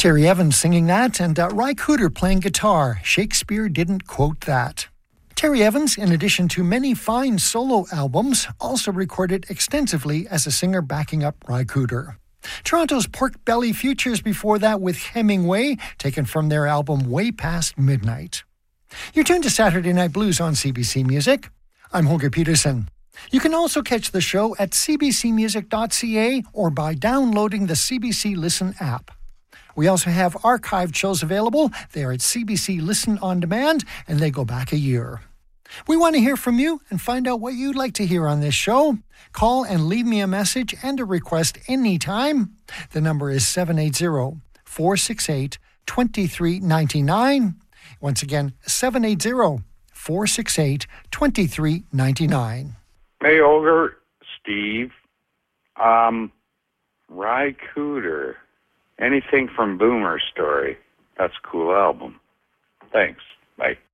Terry Evans singing that, and Ry Cooder playing guitar. Shakespeare didn't quote that. Terry Evans, in addition to many fine solo albums, also recorded extensively as a singer backing up Ry Cooder. Toronto's Pork Belly Futures before that with Hemingway, taken from their album Way Past Midnight. You're tuned to Saturday Night Blues on CBC Music. I'm Holger Peterson. You can also catch the show at cbcmusic.ca or by downloading the CBC Listen app. We also have archived shows available. They're at CBC Listen On Demand, and they go back a year. We want to hear from you and find out what you'd like to hear on this show. Call and leave me a message and a request anytime. The number is 780-468-2399. Once again, 780-468-2399. Hey, Holger, Steve. Ry Cooder. Anything from Boomer Story. That's a cool album. Thanks. Bye.